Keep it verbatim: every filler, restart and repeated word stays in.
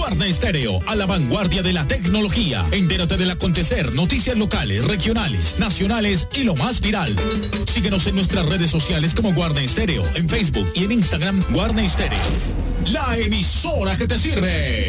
Guarda Estéreo, a la vanguardia de la tecnología. Entérate del acontecer, noticias locales, regionales, nacionales y lo más viral. Síguenos en nuestras redes sociales como Guarda Estéreo, en Facebook y en Instagram Guarda Estéreo. La emisora que te sirve.